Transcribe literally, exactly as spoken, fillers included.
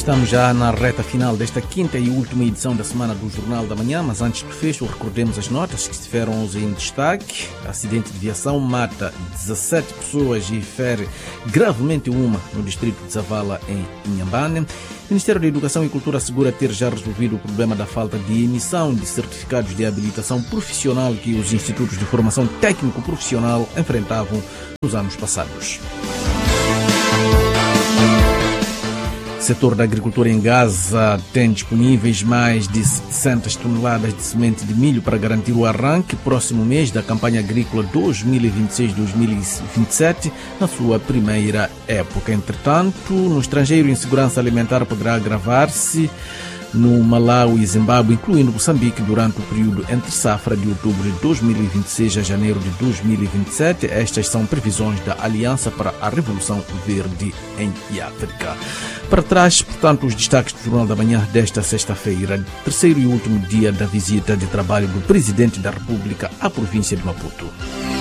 Estamos já na reta final desta quinta e última edição da Semana do Jornal da Manhã, mas antes do fecho, recordemos as notas que estiveram hoje em destaque. Acidente de viação mata dezassete pessoas e fere gravemente uma no distrito de Zavala, em Inhambane. O Ministério da Educação e Cultura assegura ter já resolvido o problema da falta de emissão de certificados de habilitação profissional que os institutos de formação técnico-profissional enfrentavam nos anos passados. O setor da agricultura em Gaza tem disponíveis mais de setecentas toneladas de semente de milho para garantir o arranque próximo mês da campanha agrícola dois mil e vinte e seis dois mil e vinte e sete, na sua primeira época. Entretanto, no estrangeiro, a insegurança alimentar poderá agravar-se no Malawi e Zimbábue, incluindo Moçambique, durante o período entre safra de outubro de dois mil e vinte e seis a janeiro de dois mil e vinte e sete. Estas são previsões da Aliança para a Revolução Verde em África. Para trás, portanto, os destaques do Jornal da Manhã desta sexta-feira, terceiro e último dia da visita de trabalho do Presidente da República à província de Maputo.